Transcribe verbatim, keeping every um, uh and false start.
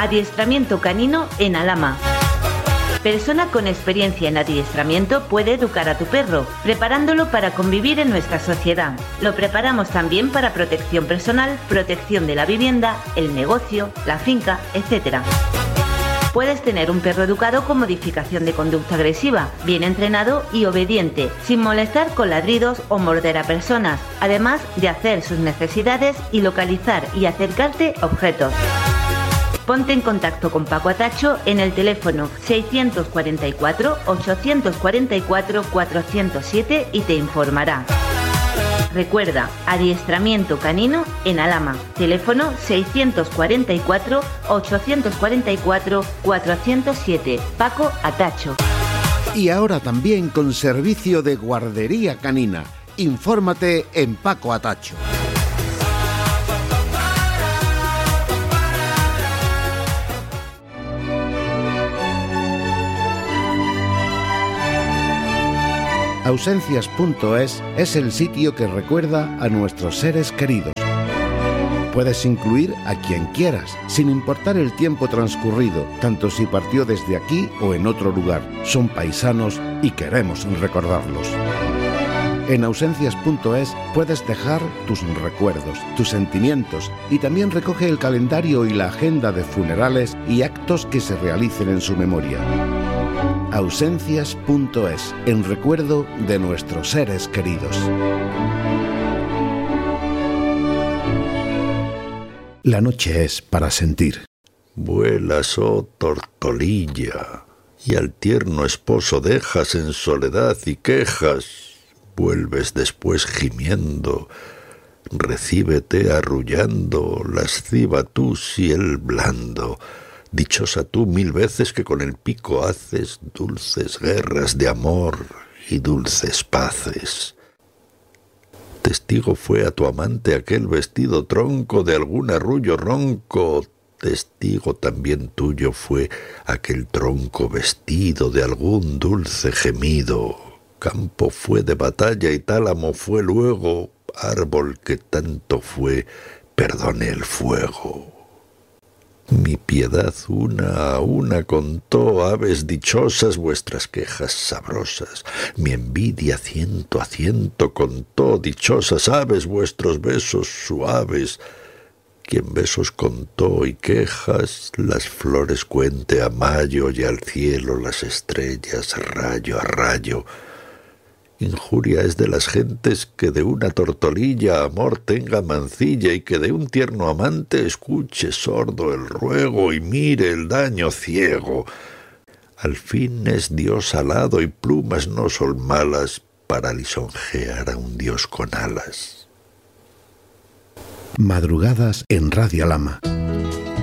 Adiestramiento canino en Alhama. Persona con experiencia en adiestramiento puede educar a tu perro, preparándolo para convivir en nuestra sociedad. Lo preparamos también para protección personal, protección de la vivienda, el negocio, la finca, etcétera. Puedes tener un perro educado con modificación de conducta agresiva, bien entrenado y obediente, sin molestar con ladridos o morder a personas, además de hacer sus necesidades y localizar y acercarte objetos. Ponte en contacto con Paco Atacho en el teléfono seiscientos cuarenta y cuatro, ochocientos cuarenta y cuatro, cuatrocientos siete y te informará. Recuerda, adiestramiento canino en Alhama. Teléfono seiscientos cuarenta y cuatro, ochocientos cuarenta y cuatro, cuatrocientos siete. Paco Atacho. Y ahora también con servicio de guardería canina. Infórmate en Paco Atacho. Ausencias punto es es el sitio que recuerda a nuestros seres queridos. Puedes incluir a quien quieras, sin importar el tiempo transcurrido, tanto si partió desde aquí o en otro lugar. Son paisanos y queremos recordarlos. En ausencias punto es puedes dejar tus recuerdos, tus sentimientos y también recoge el calendario y la agenda de funerales y actos que se realicen en su memoria. Ausencias punto es, en recuerdo de nuestros seres queridos. La noche es para sentir. Vuelas, oh tortolilla, y al tierno esposo dejas en soledad y quejas. Vuelves después gimiendo, recíbete arrullando, lasciva tú ciel blando. Dichosa tú mil veces que con el pico haces dulces guerras de amor y dulces paces. Testigo fue a tu amante aquel vestido tronco de algún arrullo ronco. Testigo también tuyo fue aquel tronco vestido de algún dulce gemido. Campo fue de batalla y tálamo fue luego, árbol que tanto fue, perdone el fuego. Mi piedad una a una contó, aves dichosas, vuestras quejas sabrosas. Mi envidia ciento a ciento contó, dichosas aves, vuestros besos suaves. Quien besos contó y quejas, las flores cuente a mayo y al cielo las estrellas rayo a rayo. Injuria es de las gentes que de una tortolilla amor tenga mancilla y que de un tierno amante escuche sordo el ruego y mire el daño ciego. Al fin es Dios alado y plumas no son malas para lisonjear a un Dios con alas. Madrugadas en Radio Alhama.